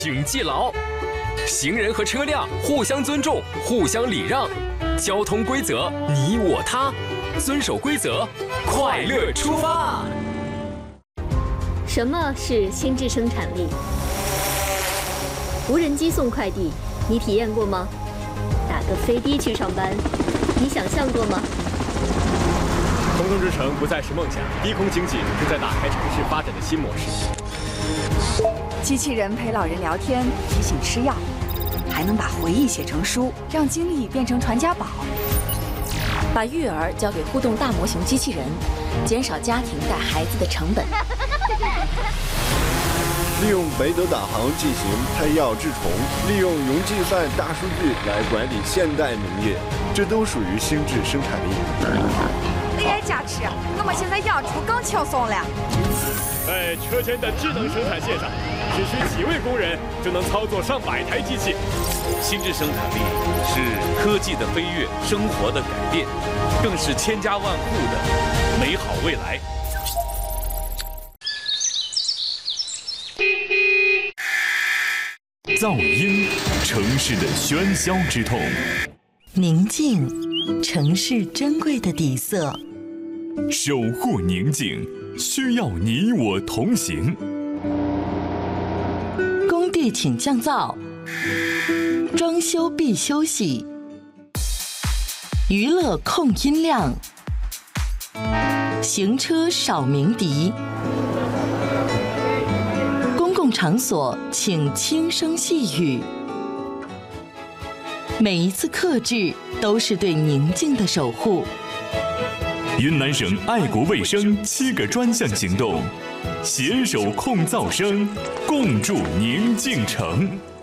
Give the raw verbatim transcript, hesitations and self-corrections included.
请记牢：行人和车辆互相尊重，互相礼让。交通规则你我他，遵守规则，快乐出发。 什么是心智生产力？无人机送快递，你体验过吗？打个飞的去上班，你想象过吗？ 空中之城不再是梦想，低空经济正在打开城市发展的新模式。 机器人陪老人聊天，提醒吃药，还能把回忆写成书，让经历变成传家宝。 把育儿交给互动大模型机器人，减少家庭带孩子的成本。 利用北斗导航进行配药治虫，利用云计算大数据来管理现代农业，这都属于心智生产力。 A I 加持，我们现在养猪更轻松了。 在车间的智能生产线上，只需几位工人就能操作上百台机器。 心智生产力是科技的飞跃，生活的改变，更是千家万户的美好未来。 噪音，城市的喧嚣之痛； 宁静，城市珍贵的底色。 守护宁静，需要你我同行。 工地请降噪，装修必休息。娱乐控音量，行车少鸣笛。公共场所请轻声细语。每一次克制都是对宁静的守护。 云南省爱国卫生七个专项行动，携手控噪声，共筑宁静城。